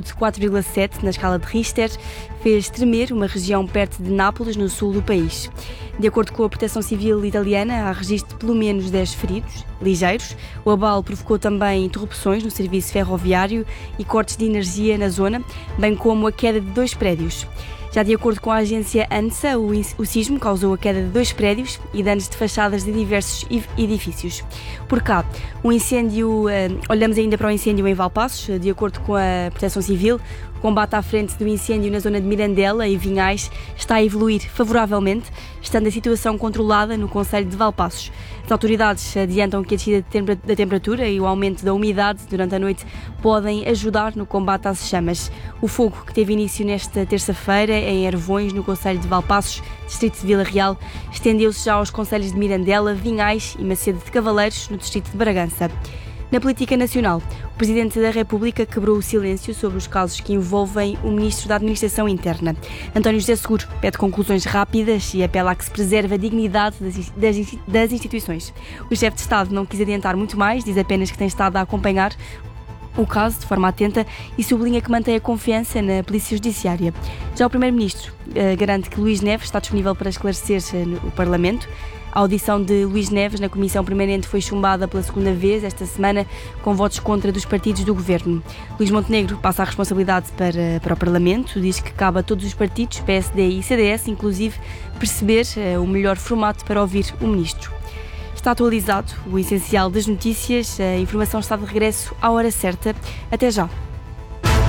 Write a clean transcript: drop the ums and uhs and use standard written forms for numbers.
de 4,7 na escala de Richter fez tremer uma região perto de Nápoles, no sul do país. De acordo com a Proteção Civil italiana, há registro de pelo menos 10 feridos, ligeiros. O abalo provocou também interrupções no serviço ferroviário e cortes de energia na zona, bem como a queda de 2 prédios. Já de acordo com a agência ANSA, o sismo causou a queda de 2 prédios e danos de fachadas de diversos edifícios. Por cá, olhamos ainda para o incêndio em Valpaços. De acordo com a Proteção Civil, o combate à frente do incêndio na zona de Mirandela e Vinhais está a evoluir favoravelmente, estando a situação controlada no concelho de Valpaços. As autoridades adiantam que a descida da temperatura e o aumento da umidade durante a noite podem ajudar no combate às chamas. O fogo, que teve início nesta terça-feira em Ervões, no concelho de Valpaços, distrito de Vila Real, estendeu-se já aos concelhos de Mirandela, Vinhais e Macedo de Cavaleiros, no distrito de Bragança. Na política nacional, o Presidente da República quebrou o silêncio sobre os casos que envolvem o Ministro da Administração Interna. António José Seguro pede conclusões rápidas e apela a que se preserve a dignidade das instituições. O chefe de Estado não quis adiantar muito mais, diz apenas que tem estado a acompanhar o caso de forma atenta e sublinha que mantém a confiança na Polícia Judiciária. Já o Primeiro-Ministro garante que Luís Neves está disponível para esclarecer o Parlamento. A audição de Luís Neves na Comissão Permanente foi chumbada pela segunda vez esta semana, com votos contra dos partidos do Governo. Luís Montenegro passa a responsabilidade para o Parlamento, diz que cabe a todos os partidos, PSD e CDS, inclusive, perceber o melhor formato para ouvir o Ministro. Está atualizado o essencial das notícias, a informação está de regresso à hora certa. Até já!